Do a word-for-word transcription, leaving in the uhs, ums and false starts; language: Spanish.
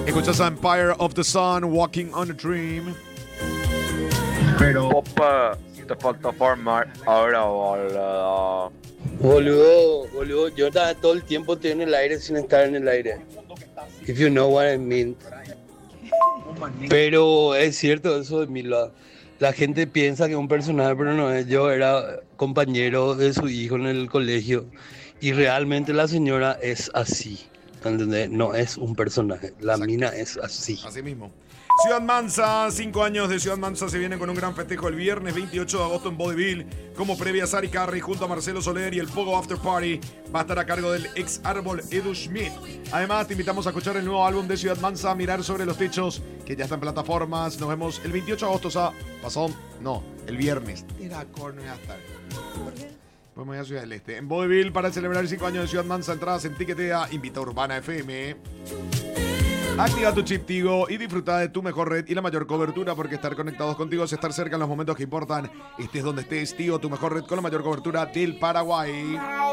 Escuchas a Empire of the Sun, Walking on a Dream. Pero Opa, te falta formar ahora, boludo. Boludo, boludo, yo estaba todo el tiempo estoy en el aire sin estar en el aire. If you know what I mean. Pero es cierto eso de mí. La, la gente piensa que es un personaje, pero no es. Yo era compañero de su hijo en el colegio. Y realmente la señora es así. ¿Entendés? No es un personaje. La Exacto. mina es así. Así mismo. Ciudad Mansa, cinco años de Ciudad Mansa se vienen con un gran festejo el viernes veintiocho de agosto en Vodeville. Como previa, Sari Carri junto a Marcelo Soler y el Pogo After Party va a estar a cargo del ex árbol Edu Schmidt. Además, te invitamos a escuchar el nuevo álbum de Ciudad Mansa, Mirar sobre los techos, que ya está en plataformas. Nos vemos el veintiocho de agosto, o sea, pasó, no, el viernes. Era corno a estar. Pues me voy a Ciudad del Este. En Vodeville para celebrar cinco años de Ciudad Mansa, entradas en Tiquetea, invita a Urbana F M. Activa tu chip Tigo y disfruta de tu mejor red y la mayor cobertura, porque estar conectados contigo es estar cerca en los momentos que importan. Estés donde estés, Tigo, tu mejor red con la mayor cobertura del Paraguay.